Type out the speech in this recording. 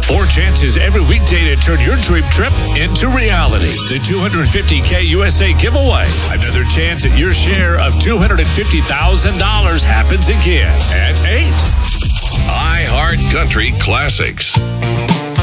4 chances every weekday to turn your dream trip into reality. The $250K USA giveaway. Another chance at your share of $250,000 happens again at 8. iHeart Country Classics.